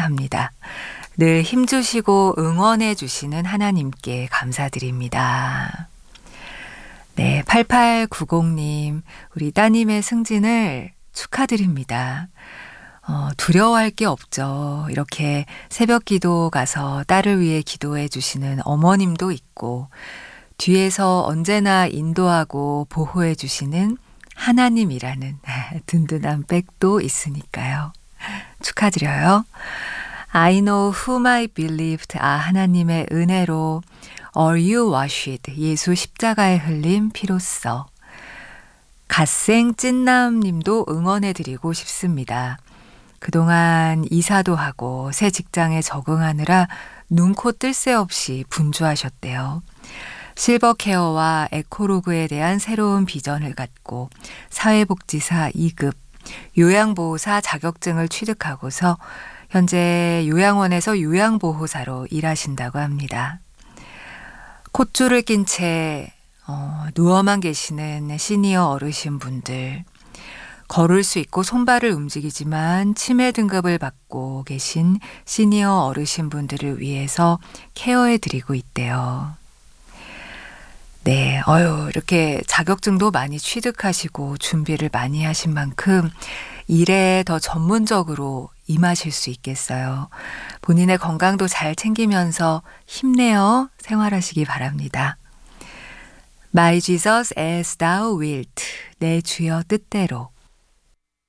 합니다. 늘 힘주시고 응원해 주시는 하나님께 감사드립니다. 네, 8890님, 우리 따님의 승진을 축하드립니다. 두려워할 게 없죠. 이렇게 새벽 기도 가서 딸을 위해 기도해 주시는 어머님도 있고, 뒤에서 언제나 인도하고 보호해 주시는 하나님이라는 든든한 백도 있으니까요. 축하드려요. I know whom I believed. 하나님의 은혜로 Are you washed? 예수 십자가에 흘린 피로써. 갓생 찐남님도 응원해드리고 싶습니다. 그동안 이사도 하고 새 직장에 적응하느라 눈코 뜰 새 없이 분주하셨대요. 실버케어와 에코로그에 대한 새로운 비전을 갖고 사회복지사 2급, 요양보호사 자격증을 취득하고서 현재 요양원에서 요양보호사로 일하신다고 합니다. 콧줄을 낀 채 누워만 계시는 시니어 어르신분들, 걸을 수 있고 손발을 움직이지만 치매 등급을 받고 계신 시니어 어르신분들을 위해서 케어해드리고 있대요. 네, 이렇게 자격증도 많이 취득하시고 준비를 많이 하신 만큼 일에 더 전문적으로 임하실 수 있겠어요. 본인의 건강도 잘 챙기면서 힘내어 생활하시기 바랍니다. My Jesus as thou wilt. 내 주여 뜻대로.